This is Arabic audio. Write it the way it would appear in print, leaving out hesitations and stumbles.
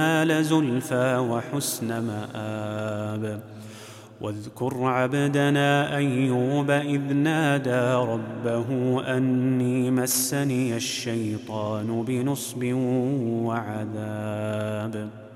لزلفى وحسن مآب. واذكر عبدنا أيوب إذ نادى ربه أني مسني الشيطان بنصب وعذاب.